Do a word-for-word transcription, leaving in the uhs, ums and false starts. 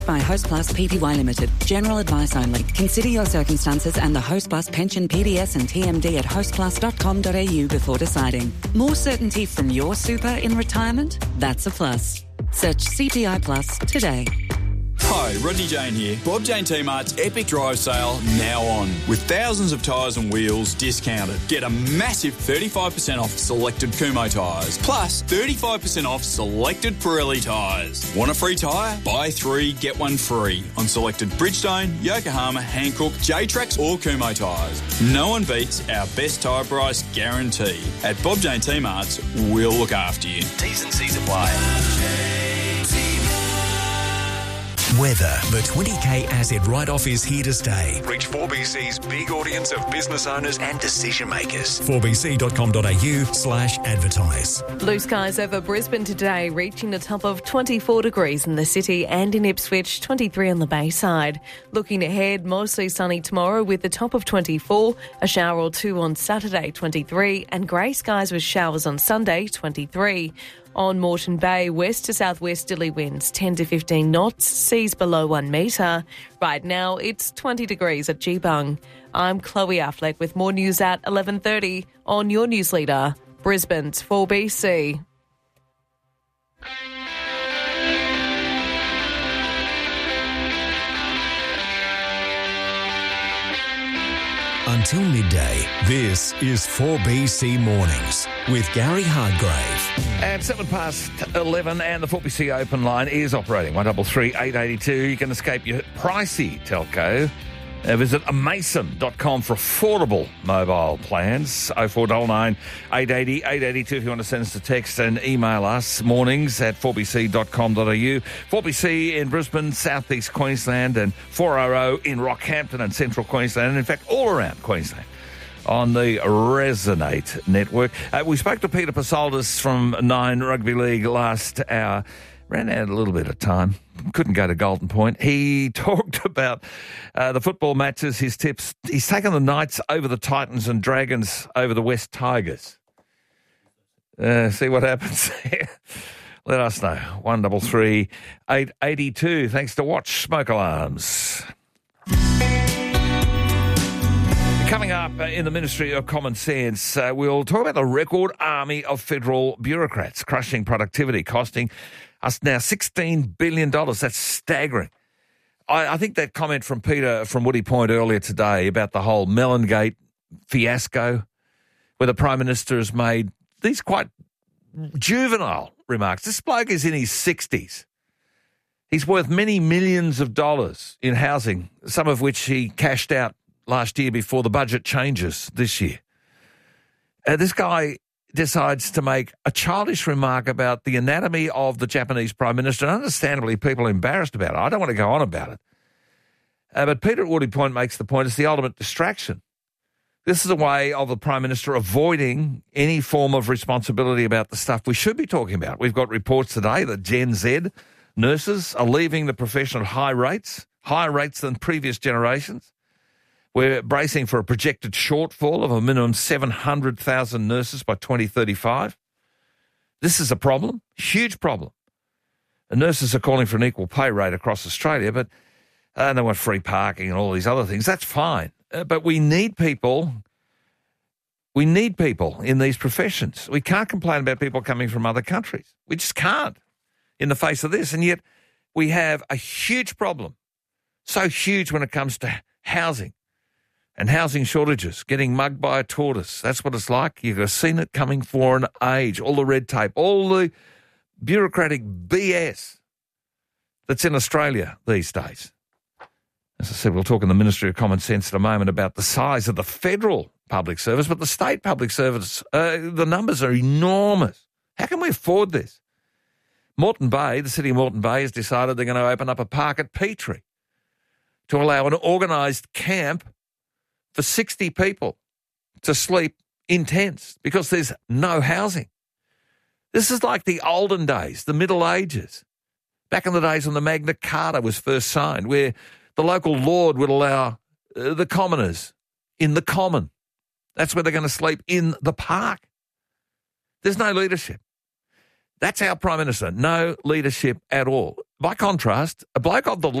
By Host Plus P P Y Limited. General advice only. Consider your circumstances and the Host Plus pension P D S and T M D at host plus dot com dot a u before deciding. More certainty from your super in retirement? That's a plus. Search C P I Plus today. Hi, Rodney Jane here. Bob Jane T-Mart's Epic Drive Sale now on. With thousands of tyres and wheels discounted. Get a massive thirty-five percent off selected Kumho tyres. Plus thirty-five percent off selected Pirelli tyres. Want a free tyre? Buy three, get one free. On selected Bridgestone, Yokohama, Hankook, J-Trax or Kumho tyres. No one beats our best tyre price guarantee. At Bob Jane T-Mart's, we'll look after you. T's and C's apply. Weather. The twenty K Asset write-off is here to stay. Reach four B C's big audience of business owners and decision makers. four b c dot com dot a u slash advertise. Blue skies over Brisbane today, reaching a top of twenty-four degrees in the city and in Ipswich, twenty-three on the Bayside. Looking ahead, mostly sunny tomorrow with a top of twenty-four, a shower or two on Saturday, twenty-three, and grey skies with showers on Sunday, twenty-three. On Moreton Bay, west to southwesterly winds, ten to fifteen knots, seas below one metre. Right now, it's twenty degrees at Geebung. I'm Chloe Affleck with more news at eleven thirty on your news leader, Brisbane's four B C. Until midday, this is four B C Mornings with Gary Hardgrave. At seven past eleven, and the four B C open line is operating. one three three, eight eight two. You can escape your pricey telco. Uh, visit mason dot com for affordable mobile plans. oh four nine nine, eight eight zero, eight eight two if you want to send us a text, and email us mornings at four b c dot com dot a u. four B C in Brisbane, South East Queensland, and four hundred in Rockhampton and Central Queensland, and in fact all around Queensland on the Resonate network. Uh, we spoke to Peter Pasoldis from Nine Rugby League last hour. Ran out a little bit of time. Couldn't go to Golden Point. He talked about uh, the football matches, his tips. He's taken the Knights over the Titans and Dragons over the West Tigers. Uh, see what happens there. Let us know. one three three, eight eight two. Thanks to Watch Smoke Alarms. Coming up in the Ministry of Common Sense, uh, we'll talk about the record army of federal bureaucrats crushing productivity, costing us now sixteen billion dollars. That's staggering. I, I think that comment from Peter from Woody Point earlier today about the whole Mellongate fiasco, where the Prime Minister has made these quite juvenile remarks. This bloke is in his sixties. He's worth many millions of dollars in housing, some of which he cashed out last year before the budget changes this year. Uh, this guy decides to make a childish remark about the anatomy of the Japanese Prime Minister, and understandably people are embarrassed about it. I don't want to go on about it. Uh, but Peter at Woody Point makes the point it's the ultimate distraction. This is a way of the Prime Minister avoiding any form of responsibility about the stuff we should be talking about. We've got reports today that Gen Z nurses are leaving the profession at high rates, higher rates than previous generations. We're bracing for a projected shortfall of a minimum seven hundred thousand nurses by twenty thirty-five. This is a problem, huge problem. The nurses are calling for an equal pay rate across Australia, but uh, they want free parking and all these other things. That's fine. Uh, but we need people, we need people in these professions. We can't complain about people coming from other countries. We just can't in the face of this. And yet we have a huge problem, so huge when it comes to housing. And housing shortages, getting mugged by a tortoise. That's what it's like. You've seen it coming for an age. All the red tape, all the bureaucratic B S that's in Australia these days. As I said, we'll talk in the Ministry of Common Sense in a moment about the size of the federal public service, but the state public service, uh, the numbers are enormous. How can we afford this? Moreton Bay, the city of Moreton Bay, has decided they're going to open up a park at Petrie to allow an organised camp for sixty people to sleep in tents because there's no housing. This is like the olden days, the Middle Ages, back in the days when the Magna Carta was first signed, where the local lord would allow uh, the commoners in the common. That's where they're going to sleep, in the park. There's no leadership. That's our Prime Minister. No leadership at all. By contrast, a bloke of the